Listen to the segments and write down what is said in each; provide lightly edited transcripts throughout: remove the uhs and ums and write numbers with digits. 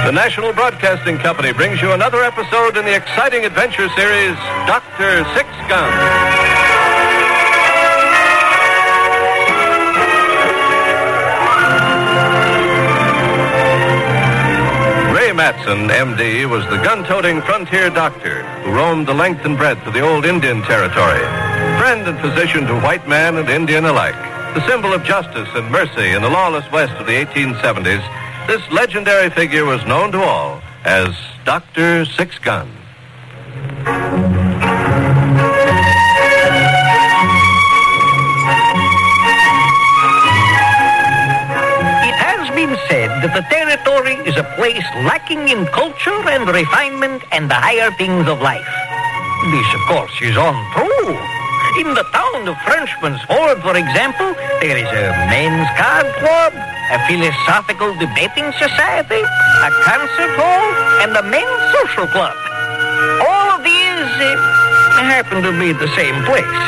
The National Broadcasting Company brings you another episode in the exciting adventure series, Dr. Six Gun. Ray Matson, M.D., was the gun-toting frontier doctor who roamed the length and breadth of the old Indian Territory, friend and physician to white man and Indian alike, the symbol of justice and mercy in the lawless West of the 1870s. This legendary figure was known to all as Dr. Six Gun. It has been said that the territory is a place lacking in culture and refinement and the higher things of life. This, of course, is untrue. In the town of Frenchman's Ford, for example, there is a men's card club, a philosophical debating society, a concert hall, and a men's social club. All of these happen to be the same place.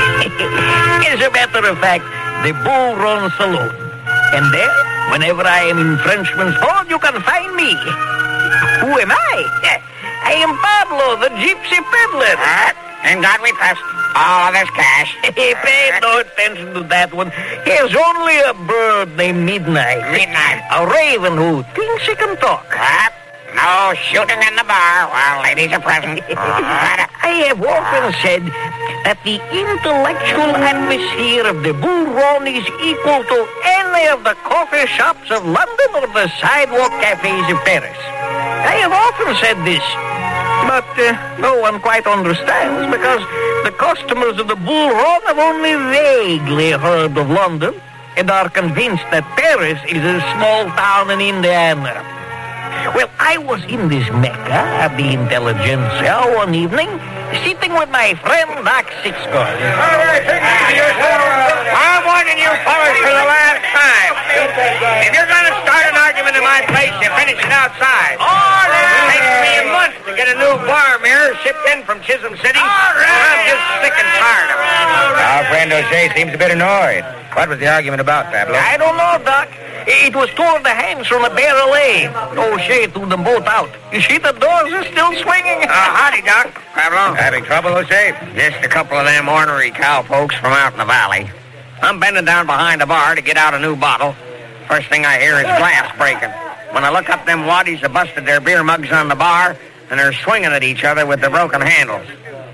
As a matter of fact, the Bull Run Saloon. And there, whenever I am in Frenchman's Ford, you can find me. Who am I? I am Pablo, the gypsy peddler. Thank God we pressed all of this cash. Pay no attention to that one. Here's only a bird named Midnight. Midnight. A raven who thinks he can talk. What? No shooting in the bar while ladies are present. I have often said that the intellectual atmosphere of the Bull Run is equal to any of the coffee shops of London or the sidewalk cafes of Paris. I have often said this, but no one quite understands because the customers of the Bull Run have only vaguely heard of London and are convinced that Paris is a small town in Indiana. Well, I was in this mecca of the intelligentsia one evening, sitting with my friend Doc Six Gun. All right, take it easy yourself. I'm warning you fellas for the last time. If you're going to start an argument in my place, you finish it outside. It takes me a month to get a new bar mirror shipped in from Chisholm City. I'm just sick and tired of it. Our friend O'Shea seems a bit annoyed. What was the argument about, Pablo? I don't know, Doc. It was toward the hands from a barrel aid. O'Shea threw them both out. You see, the doors are still swinging. Howdy, Doc. Pablo. Having trouble, O'Shea? Just a couple of them ornery cow folks from out in the valley. I'm bending down behind the bar to get out a new bottle. First thing I hear is glass breaking. When I look up, them waddies have busted their beer mugs on the bar, and they're swinging at each other with the broken handles.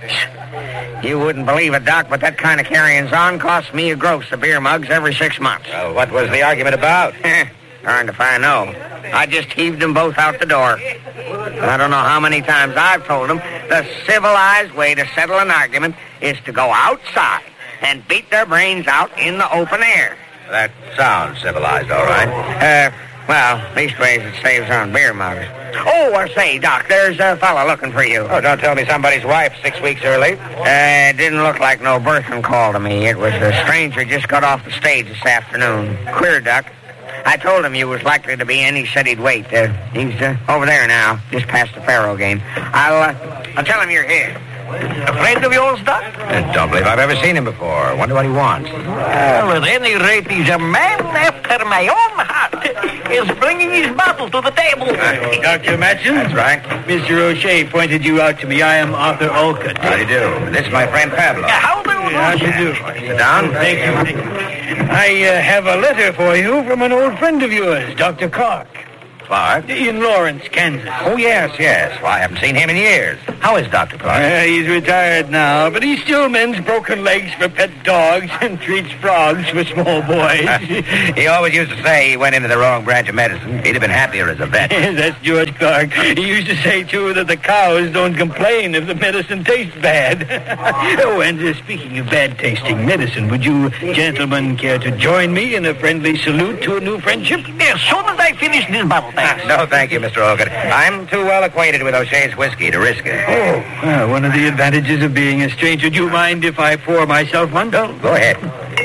You wouldn't believe it, Doc, but that kind of carryings on costs me a gross of beer mugs every 6 months. Well, what was the argument about? Darned if I know. I just heaved them both out the door. I don't know how many times I've told them the civilized way to settle an argument is to go outside and beat their brains out in the open air. That sounds civilized, all right. Well, leastways it saves on beer mugs. Oh, or say, Doc, there's a fella looking for you. Oh, don't tell me somebody's wife 6 weeks early. It didn't look like no birthing call to me. It was a stranger just got off the stage this afternoon. Queer, Doc. I told him you was likely to be in. He said he'd wait. He's over there now, just past the faro game. I'll tell him you're here. A friend of yours, Doc? I don't believe I've ever seen him before. Wonder what he wants. Well, at any rate, he's a man after my own heart. He's bringing his bottle to the table. Dr. Matson? That's right. Mr. O'Shea pointed you out to me. I am Arthur Olcott. How do you do? This is my friend Pablo. How do you do? How do you do? Sit down. Thank you. I have a letter for you from an old friend of yours, Dr. Clark. Clark? In Lawrence, Kansas. Oh, yes. Well, I haven't seen him in years. How is Dr. Clark? He's retired now, but he still mends broken legs for pet dogs and treats frogs for small boys. He always used to say he went into the wrong branch of medicine. He'd have been happier as a vet. That's George Clark. He used to say, too, that the cows don't complain if the medicine tastes bad. Oh, and speaking of bad-tasting medicine, would you gentlemen care to join me in a friendly salute to a new friendship? As soon as I finish this bottle, thanks. No, thank you, Mr. Olcott. I'm too well acquainted with O'Shea's whiskey to risk it. Oh, one of the advantages of being a stranger. Do you mind if I pour myself one? No, go ahead.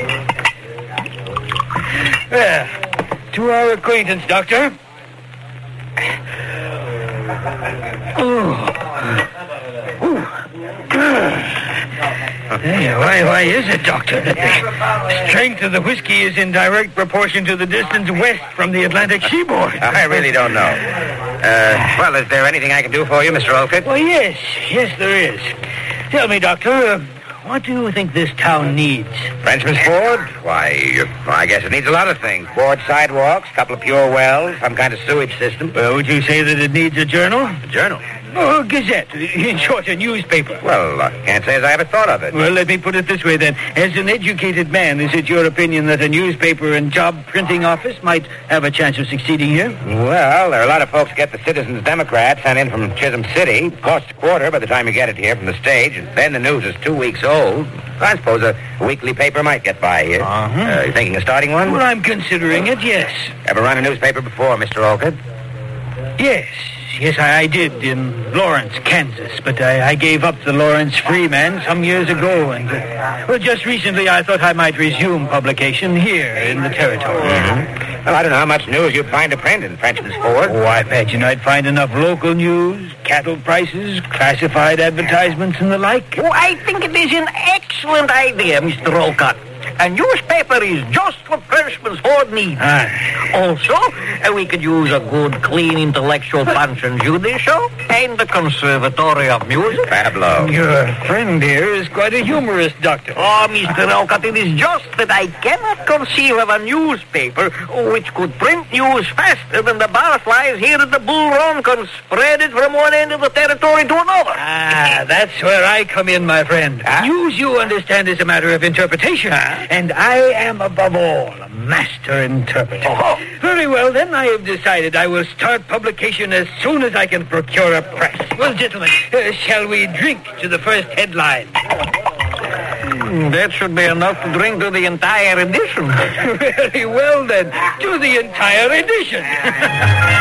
To our acquaintance, Doctor. Hey, why is it, Doctor, that the strength of the whiskey is in direct proportion to the distance west from the Atlantic seaboard? I really don't know. Well, is there anything I can do for you, Mr. Olcott? Well, yes, there is. Tell me, Doctor, what do you think this town needs? Frenchman's Ford? Why, I guess it needs a lot of things. Board sidewalks, a couple of pure wells, some kind of sewage system. Would you say that it needs a journal? A journal? Oh, a gazette. In short, a newspaper. Well, I can't say as I ever thought of it. Well, let me put it this way, then. As an educated man, is it your opinion that a newspaper and job printing office might have a chance of succeeding here? Well, there are a lot of folks get the Citizens Democrat sent in from Chisholm City. Costs a quarter by the time you get it here from the stage, and then the news is 2 weeks old. I suppose a weekly paper might get by here. You thinking of starting one? Well, I'm considering it, yes. Ever run a newspaper before, Mr. Olcott? Yes, I did in Lawrence, Kansas, but I gave up the Lawrence Freeman some years ago, and well, just recently I thought I might resume publication here in the territory. Well, I don't know how much news you'd find to print in Frenchman's Ford. Oh, I imagine I'd find enough local news, cattle prices, classified advertisements, and the like. Oh, I think it is an excellent idea, Mr. Olcott. A newspaper is just what Frenchman's Ford needs. Also, we could use a good, clean, intellectual Punch and Judy show and the Conservatory of Music. Pablo. Your friend here is quite a humorist, Doctor. Oh, Mr. Olcott, it is just that I cannot conceive of a newspaper which could print news faster than the barflies here at the Bull Run can spread it from one end of the territory to another. That's where I come in, my friend. News, you understand, is a matter of interpretation. And I am, above all, a master interpreter. Very well, then, I have decided I will start publication as soon as I can procure a press. Well, gentlemen, shall we drink to the first headline? That should be enough to drink to the entire edition. Very well, then, to the entire edition.